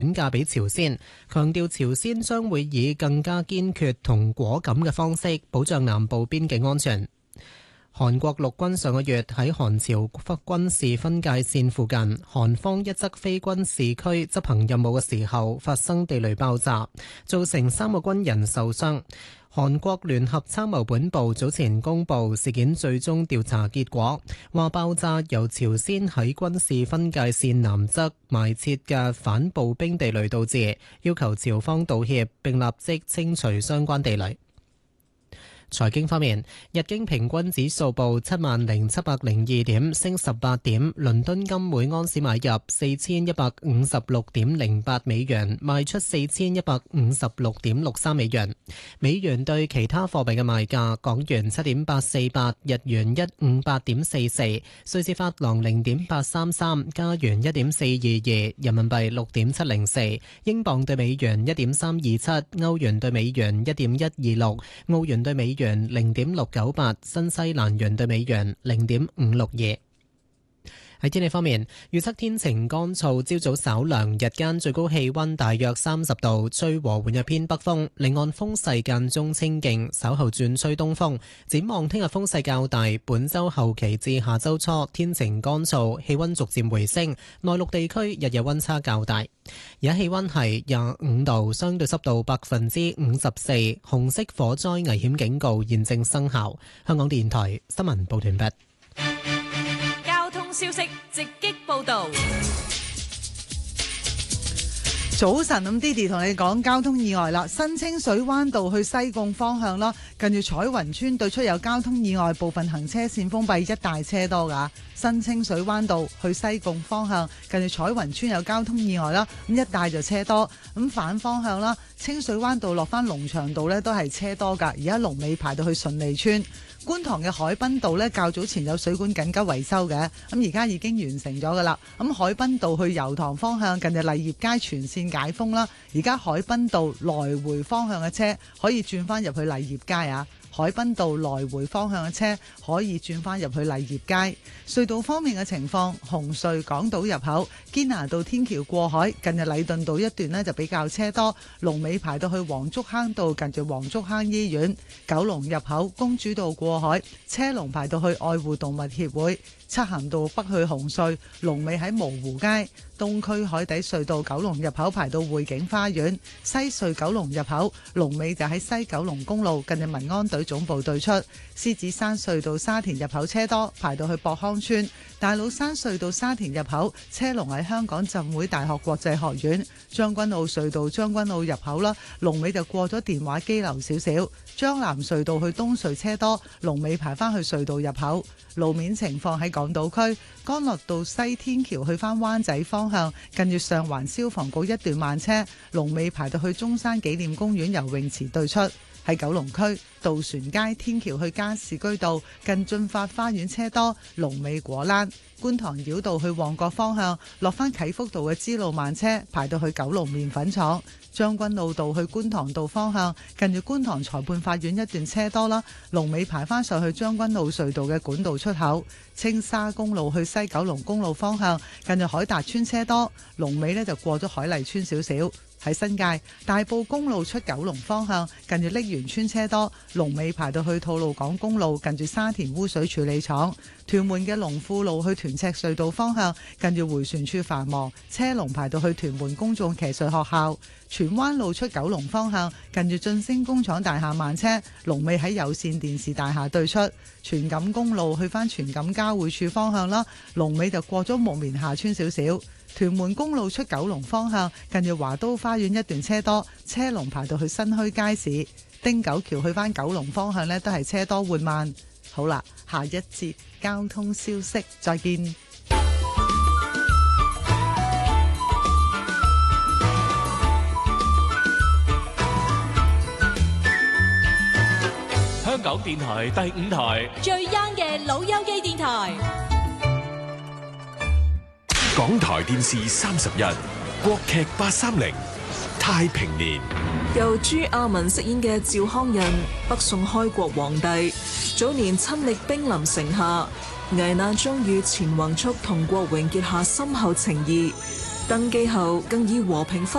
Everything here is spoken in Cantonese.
轉嫁俾朝鮮，強調朝鮮將會以更加堅決同果敢嘅方式保障南部邊境安全。韓國陸軍上個月喺韓朝軍事分界線附近韓方一側非軍事區執行任務嘅時候發生地雷爆炸，造成3個軍人受傷。韓國聯合參謀本部早前公布事件最終調查結果，話爆炸由朝鮮喺軍事分界線南側埋設嘅反步兵地雷導致，要求朝方道歉並立即清除相關地雷。財經方面，日經平均指數報70,702點，升18點。倫敦金每安士買入4156.08美元，賣出4156.63美元。美元對其他貨幣嘅賣價：港元7.848，日元158.44，瑞士法郎0.833，加元1.422，人民幣6.704，英鎊對美元1.327，歐元對美元1.126，澳元對美元0.698，新西蘭元對美元0.562。喺天氣方面，預測天晴乾燥，朝早稍涼，日間最高氣溫大約30度，吹和緩嘅偏北風，離岸風勢間中清勁，稍後轉吹東風。展望聽日風勢較大，本週後期至下週初天晴乾燥，氣溫逐漸回升，內陸地區日夜溫差較大。而家氣溫係25度，相對濕度54%，紅色火災危險警告現正生效。香港電台新聞報道完畢。 消息直擊報道。 早晨，咁 Didi 同你講交通意外啦。新清水灣道去西貢方向啦，近住彩雲村對出有交通意外，部分行車線封閉，一大車多噶。新清水灣道去西貢方向，近住彩雲村有交通意外啦，咁一帶就車多。咁反方向啦，清水灣道落翻龍翔道呢都係車多噶，而家龍尾排到去順利村。觀塘嘅海濱道呢，較早前有水管緊急維修嘅，咁而家已經完成咗噶啦。咁海濱道去油塘方向，近日麗業街全線解封啦，而家海濱道來回方向嘅車可以轉翻入去麗業街啊。海濱道來回方向嘅車可以轉翻入去麗業街。隧道方面嘅情況，紅隧港島入口堅拿道天橋過海，近日禮頓道一段呢就比較車多，龍尾排到去黃竹坑道近住黃竹坑醫院。九龍入口公主道過海，車龍排到去愛護動物協會。漆咸道北去紅隧，龍尾喺蕪湖街。東區海底隧道九龍入口排到匯景花園。西隧九龍入口龍尾就喺西九龍公路近住民安隊總部對出。獅子山隧道沙田入口車多，排到去博康村。大老山隧道沙田入口車龍喺香港浸會大學國際學院。將軍澳隧道將軍澳入口啦，龍尾就過咗電話機樓少少。將南隧道去東隧車多，龍尾排返去隧道入口。路面情況喺港島區，干諾道西天橋去返灣仔方向，近住上環消防局一段慢車，龍尾排到去中山紀念公園游泳池對出。喺九龍區，渡船街天橋去加士居道近駿發花園車多，龍尾果欄。觀塘繞道去旺角方向，落返啟福道嘅支路慢車排到去九龍麵粉廠。將軍澳道去觀塘道方向，近住觀塘裁判法院一段車多啦，龍尾排返上去將軍澳隧道嘅管道出口。青沙公路去西九龍公路方向，近住海達村車多，龍尾呢就過咗海麗村少少。喺新界大埔公路出九龍方向，近住瀝源村車多，龍尾排到去吐露港公路近住沙田污水處理廠。屯門嘅龍富路去屯赤隧道方向，近住迴旋處繁忙，車龍排到去屯門公眾騎術學校。荃灣路出九龍方向，近住晉升工廠大廈慢車，龍尾喺有線電視大廈對出。荃錦公路去返荃錦交匯處方向啦，龍尾就過咗木棉下村少少。屯門公路出九龍方向，近住華都花園一段車多，車龍排到去新墟街市。汀九橋去返九龍方向呢，都係車多緩慢。好啦，下一節交通消息，再見。 香港電台第5台最 young 嘅老友記電台。 港台電視30日國劇830太平年， 由朱亞文飾演嘅趙匡胤，北宋開國皇帝，早年親歷兵臨城下，危難中與錢弘速同郭榮結下深厚情誼。 登基後更以和平方